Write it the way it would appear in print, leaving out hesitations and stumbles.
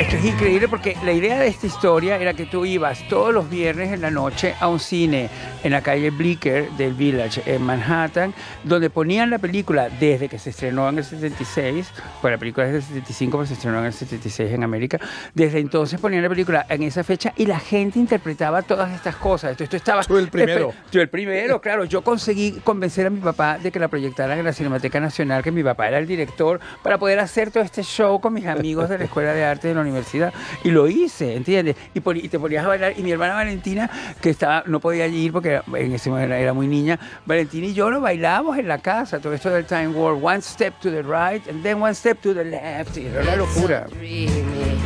Es que es increíble porque la idea de esta historia era que tú ibas todos los viernes en la noche a un cine en la calle Bleecker del Village en Manhattan, donde ponían la película desde que se estrenó en el 76, pues la película es del 75, pero se estrenó en el 76 en América. Desde entonces ponían la película en esa fecha y la gente interpretaba todas estas cosas. Entonces tú estabas... Tú el primero. Yo el primero, claro. Yo conseguí convencer a mi papá de que la proyectaran en la Cinemateca Nacional, que mi papá era el director, para poder hacer todo este show con mis amigos de la Escuela de Arte de la universidad. Y lo hice, ¿entiendes? Y te ponías a bailar. Y mi hermana Valentina, que estaba, no podía ir porque en ese momento era muy niña, Valentina y yo lo bailábamos en la casa, todo esto del Time War, one step to the right and then one step to the left. Y era una locura.